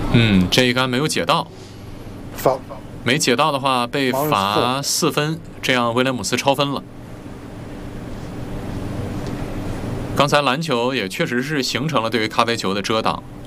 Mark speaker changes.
Speaker 1: 这一杆没有解到，没解到的话被罚4分，这样威廉姆斯超分了。刚才篮球也确实是形成了对于咖啡球的遮挡。